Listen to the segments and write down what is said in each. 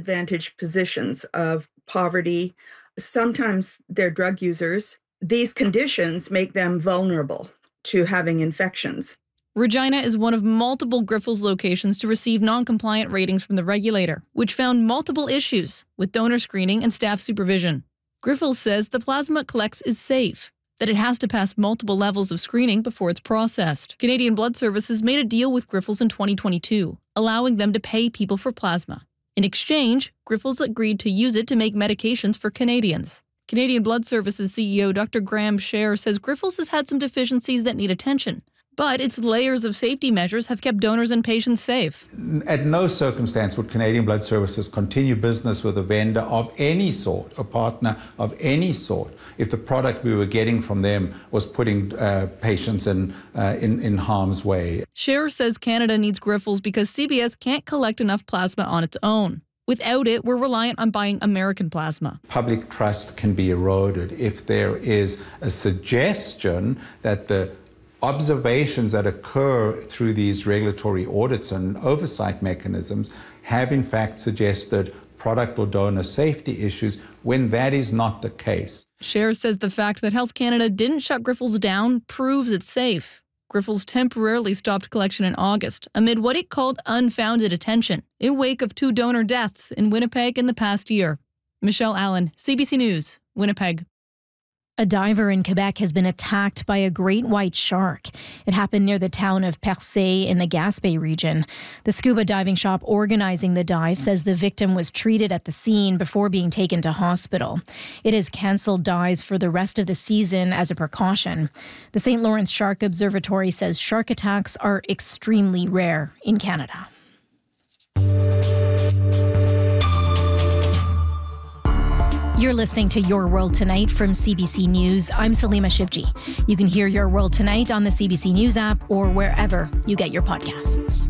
disadvantaged positions of poverty. Sometimes they're drug users. These conditions make them vulnerable to having infections. Regina is one of multiple Grifols locations to receive non-compliant ratings from the regulator, which found multiple issues with donor screening and staff supervision. Grifols says the plasma it collects is safe, that it has to pass multiple levels of screening before it's processed. Canadian Blood Services made a deal with Grifols in 2022, allowing them to pay people for plasma. In exchange, Grifols agreed to use it to make medications for Canadians. Canadian Blood Services CEO Dr. Graham Scher says Grifols has had some deficiencies that need attention, but its layers of safety measures have kept donors and patients safe. At no circumstance would Canadian Blood Services continue business with a vendor of any sort, a partner of any sort, if the product we were getting from them was putting patients in harm's way. Scher says Canada needs Grifols because CBS can't collect enough plasma on its own. Without it, we're reliant on buying American plasma. Public trust can be eroded if there is a suggestion that the observations that occur through these regulatory audits and oversight mechanisms have in fact suggested product or donor safety issues when that is not the case. Scher says the fact that Health Canada didn't shut Grifols down proves it's safe. Grifols temporarily stopped collection in August amid what it called unfounded attention in wake of 2 donor deaths in Winnipeg in the past year. Michelle Allen, CBC News, Winnipeg. A diver in Quebec has been attacked by a great white shark. It happened near the town of Percé in the Gaspé region. The scuba diving shop organizing the dive says the victim was treated at the scene before being taken to hospital. It has cancelled dives for the rest of the season as a precaution. The St. Lawrence Shark Observatory says shark attacks are extremely rare in Canada. You're listening to Your World Tonight from CBC News. I'm Salima Shivji. You can hear Your World Tonight on the CBC News app or wherever you get your podcasts.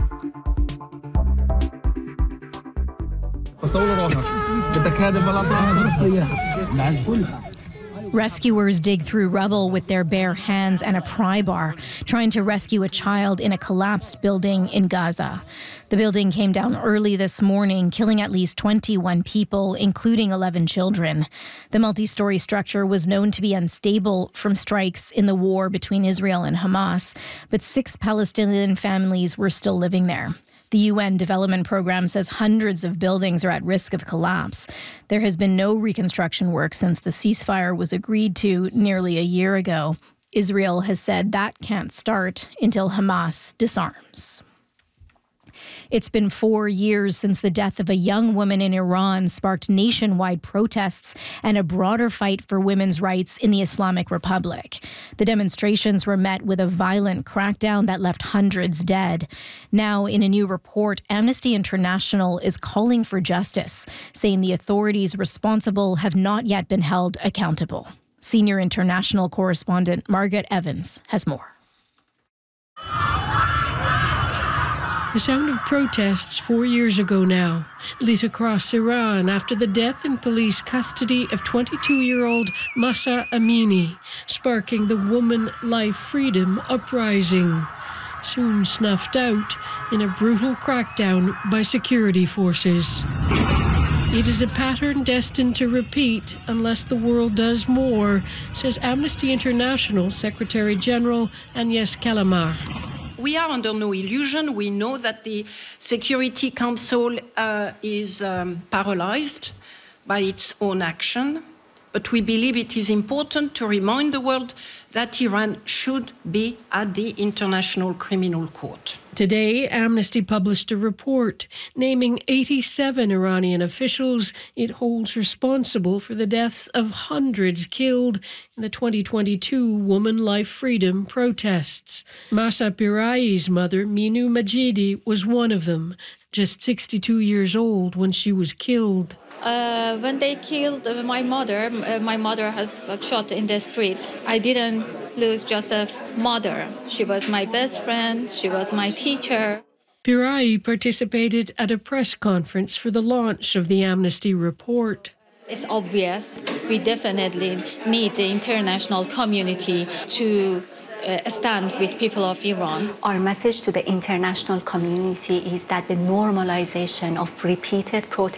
Rescuers dig through rubble with their bare hands and a pry bar, trying to rescue a child in a collapsed building in Gaza. The building came down early this morning, killing at least 21 people, including 11 children. The multi-story structure was known to be unstable from strikes in the war between Israel and Hamas, but 6 Palestinian families were still living there. The UN Development Program says hundreds of buildings are at risk of collapse. There has been no reconstruction work since the ceasefire was agreed to nearly a year ago. Israel has said that can't start until Hamas disarms. It's been 4 years since the death of a young woman in Iran sparked nationwide protests and a broader fight for women's rights in the Islamic Republic. The demonstrations were met with a violent crackdown that left hundreds dead. Now, in a new report, Amnesty International is calling for justice, saying the authorities responsible have not yet been held accountable. Senior international correspondent Margaret Evans has more. The sound of protests 4 years ago now lit across Iran after the death in police custody of 22-year-old Mahsa Amini, sparking the Woman Life Freedom uprising, soon snuffed out in a brutal crackdown by security forces. It is a pattern destined to repeat unless the world does more, says Amnesty International Secretary General Agnes Kalamar. We are under no illusion. We know that the Security Council is paralyzed by its own action, but we believe it is important to remind the world that Iran should be at the International Criminal Court. Today, Amnesty published a report naming 87 Iranian officials it holds responsible for the deaths of hundreds killed in the 2022 Woman Life Freedom protests. Mahsa Pirai's mother, Minu Majidi, was one of them, just 62 years old when she was killed. When they killed my mother has got shot in the streets. I didn't lose just a mother. She was my best friend. She was my teacher. Pirai participated at a press conference for the launch of the Amnesty report. It's obvious we definitely need the international community to stand with people of Iran. Our message to the international community is that the normalization of repeated protests